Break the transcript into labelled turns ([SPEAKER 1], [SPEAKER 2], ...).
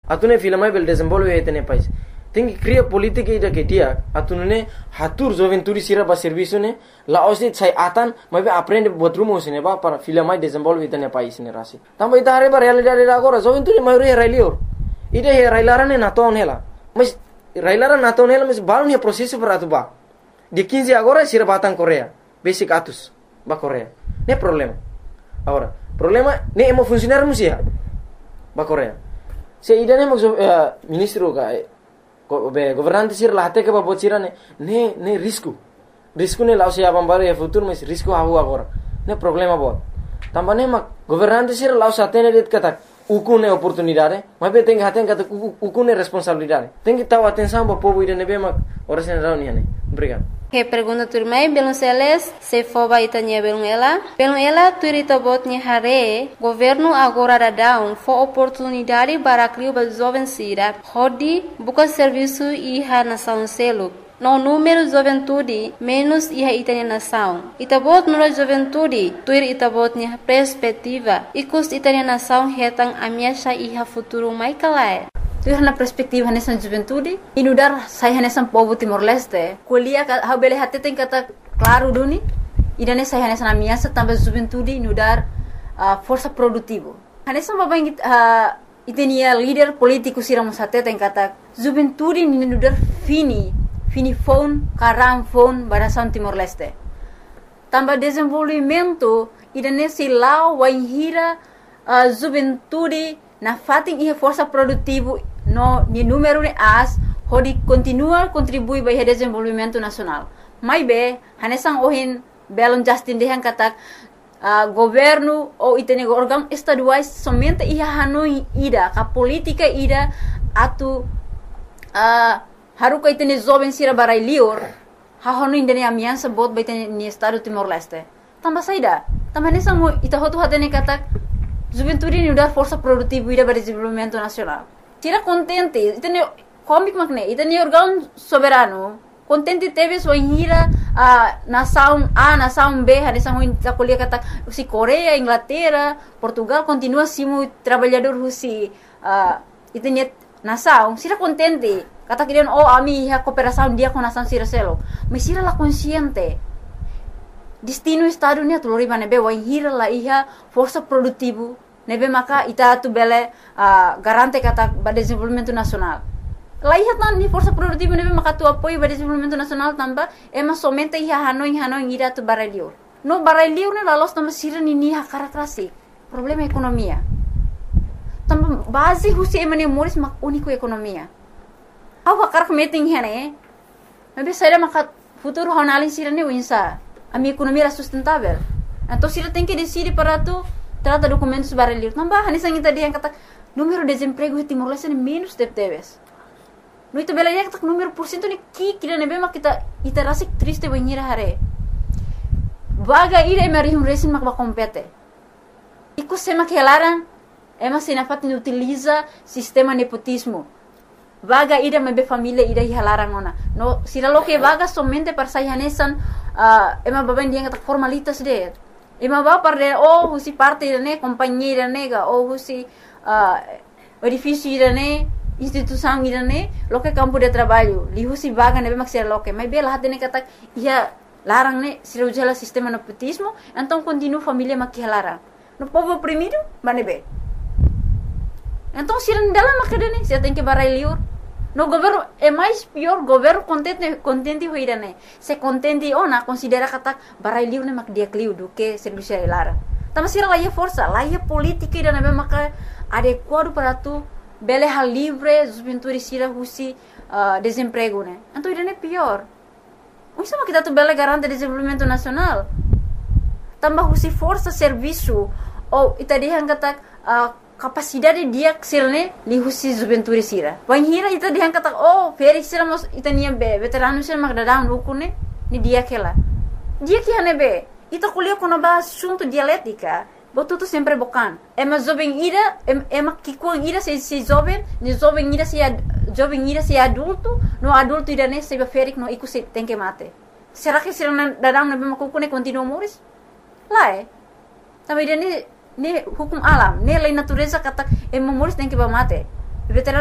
[SPEAKER 1] atune filmai bel desenvolve etene país tem que criar política ida que dia atune hatur joventuri sira ba serviço ne la osi sai atan mas aprende botrumo sine ba para filmai desenvolve etene país ne rasi tamba ita are ba realidade agora joventuri maioria railior ida he railara ne naton hela mas railara naton hela mas balun he processo para tu ba de 15 agora sira batang Korea basic atus ba Korea ne problema agora problema ne emo funcionar musia ba Korea se ida ne ministro ka governante sir lahte ke ba bocira ne risco ne lao se abam bare futuro mas risco hawu agora ne problema bo tambane mak governante sir lao satene det kata ukune oportunidade mas be tem haten kata ukune responsabilidade tem que tahu atenção ba povo ida ne be mak ora sen rauni ne obrigado.
[SPEAKER 2] Que pergunta turmai belum seles se foba itanya belum ela turita botnya hare governo agora da down for oportunidade para criar ba jovem sira hodi buka serviço iha nação selo no número juventude menos iha itanya nação itabot no juventude tuir itabotnya perspectiva ikus itanya nação hetang amiasha iha futuro mai kalai. Tu na perspektiva nessa juventude inudar saya nessa povo Timor Leste kuliah ha bele hatte tem kata claro duni idane saya nessa na minha também juventude inudar força produtivo nessa babang itenia líder político siramos hatte tem kata juventude inudar fini phone karam phone barasan Timor Leste tambah desenvolvimento idane silau waihira juventude na fating ihe força produtivo no ni número de as hodi continua contribui para o desenvolvimento nacional mai be hanesang ohin belon Justin dehan katak governo ou itene órgão estaduais somente iha hanoi ida ka política ida atu haruka itene jovem sira barai lior ha hono indene amiança bot baitene ni estado Timor Leste tamba saida tamba hanesang ita hotu hatene katak juventude ni udar força produtiva ida para desenvolvimento nacional. Tira contente, itene comic makne, itene órgão soberano. Contente teve sua hira nação A, nação B, a nação da colher kata se Coreia, Inglaterra, Portugal continua simo trabalhador rusi itene nação. Tira contente, kata kirian ami ha cooperação dia com nação sira selo. Mas tira la consciente. Destino estado ni atulori nebe wahira la iha força produtivo nebe maka ita tu bele garante kata ba desenvolvimento nacional la iha tan ni força produtivo nebe maka tu apoio ba desenvolvimento nacional tamba ema somente iha hanoi ira tu baralior no baralior ne la los tamba sira ni ha karakterasi problema ekonomia tamba base husi emane moris mak único ekonomia awa karak meeting hene nebe saira maka futuro honalin sira ne winsa a minha economia era sustentável. Então, se tem que decidir para tu trata documentos baralhos. Não vai, nessa gente dia kata número de desemprego em Timor Leste menos de teves. No itu bela dia kata número por cento ni kira nebe mak kita rasa triste banhira hare. Vaga ira emerihum resin mak ba compete. Iku sema que elaran ema sinafat ni utiliza sistema nepotismo. Vaga ida mebe família ida hihalarang ona. No sila lo que vaga somente para sayanesan ema baban dia kata formalitas de. Ema ba para husi parte ne companhia nega ou husi edifício ne instituição ne lo que campo de trabalho. Li husi vaga nebe maksir lo que. Mas bela hatene kata ia larang ne sila ujala sistema nepotismo, então continua família makihalarang. No povo oprimido, manebe. Então se não dela macadane, se tem que barai liur. No governo é mais pior, governo contente hoirane. Se contente ona considera kata barai liur ne mak dia kliu do que serviço lara. Tama sira lá ia força, lá ia política ida na maka adequado para tu bele hal livre, juventude sira husi desemprego né. Então ida ne pior. O isso kita tu bele garante desenvolvimento nacional. Tambah husi força serviço ou itadihan kata capacidade dia xilne li husi juventude sira. Wanhira ita dihan kata feri sira mos ita niam be veterano sira magdadam lukune ni dia kela. Dia que hanebe ita kuliah kono ba assunto dialética. Botuto sempre bocan. Ema jovem ira ema kikuang ira se jovem, ni jovem ira se adulto, no adulto ira ne se ferik no iku se tem que mate. Será que sira dadam na bema kukune continua moris? Lá Também ne hukum alam, ne lei natureza kata moris tem que mate. Veterano